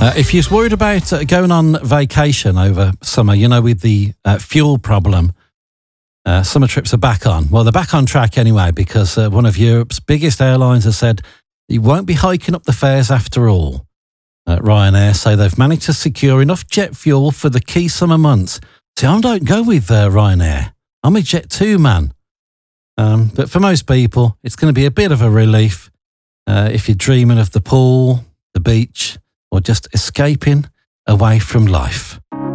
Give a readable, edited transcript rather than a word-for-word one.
If you're worried about going on vacation over summer, with the fuel problem, summer trips are back on. Well, they're back on track anyway, because one of Europe's biggest airlines has said you won't be hiking up the fares after all. Ryanair say they've managed to secure enough jet fuel for the key summer months. See, I don't go with Ryanair. I'm a Jet2 man. But for most people, it's going to be a bit of a relief if you're dreaming of the pool, the beach, or just escaping away from life.